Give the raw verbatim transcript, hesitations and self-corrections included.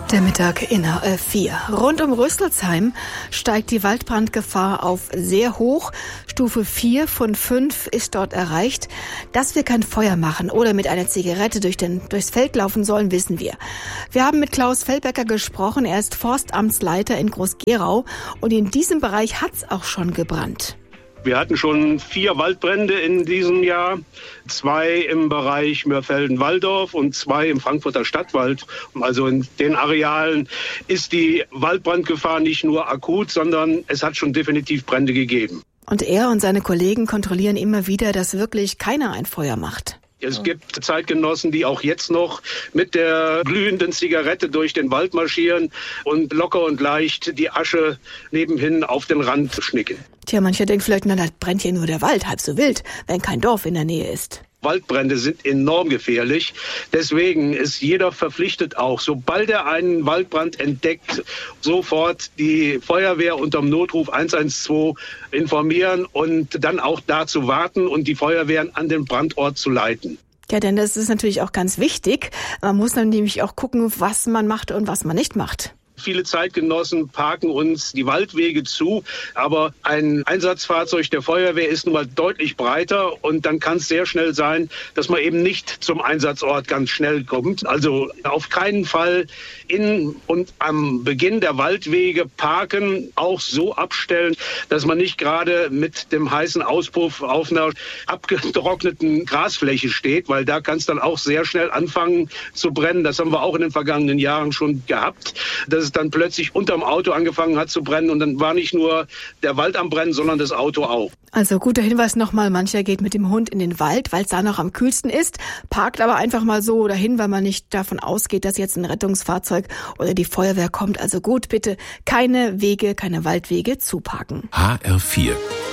Der Mittag in H F vier. Rund um Rüsselsheim steigt die Waldbrandgefahr auf sehr hoch. Stufe vier von fünf ist dort erreicht. Dass wir kein Feuer machen oder mit einer Zigarette durch den, durchs Feld laufen sollen, wissen wir. Wir haben mit Klaus Feldbecker gesprochen. Er ist Forstamtsleiter in Groß-Gerau. Und in diesem Bereich hat es auch schon gebrannt. Wir hatten schon vier Waldbrände in diesem Jahr, zwei im Bereich Mörfelden-Walldorf und zwei im Frankfurter Stadtwald. Also in den Arealen ist die Waldbrandgefahr nicht nur akut, sondern es hat schon definitiv Brände gegeben. Und er und seine Kollegen kontrollieren immer wieder, dass wirklich keiner ein Feuer macht. Es gibt Zeitgenossen, die auch jetzt noch mit der glühenden Zigarette durch den Wald marschieren und locker und leicht die Asche nebenhin auf den Rand schnicken. Tja, mancher denkt vielleicht, na, da brennt hier nur der Wald, halb so wild, wenn kein Dorf in der Nähe ist. Waldbrände sind enorm gefährlich. Deswegen ist jeder verpflichtet auch, sobald er einen Waldbrand entdeckt, sofort die Feuerwehr unterm Notruf eins eins zwei informieren und dann auch da zu warten und die Feuerwehren an den Brandort zu leiten. Ja, denn das ist natürlich auch ganz wichtig. Man muss dann nämlich auch gucken, was man macht und was man nicht macht. Viele Zeitgenossen parken uns die Waldwege zu, aber ein Einsatzfahrzeug der Feuerwehr ist nun mal deutlich breiter und dann kann es sehr schnell sein, dass man eben nicht zum Einsatzort ganz schnell kommt. Also auf keinen Fall in und am Beginn der Waldwege parken, auch so abstellen, dass man nicht gerade mit dem heißen Auspuff auf einer abgetrockneten Grasfläche steht, weil da kann es dann auch sehr schnell anfangen zu brennen. Das haben wir auch in den vergangenen Jahren schon gehabt, dass es dann plötzlich unterm Auto angefangen hat zu brennen und dann war nicht nur der Wald am Brennen, sondern das Auto auch. Also guter Hinweis nochmal, mancher geht mit dem Hund in den Wald, weil es da noch am kühlsten ist, parkt aber einfach mal so dahin, weil man nicht davon ausgeht, dass jetzt ein Rettungsfahrzeug oder die Feuerwehr kommt. Also gut, bitte keine Wege, keine Waldwege zuparken. H R vier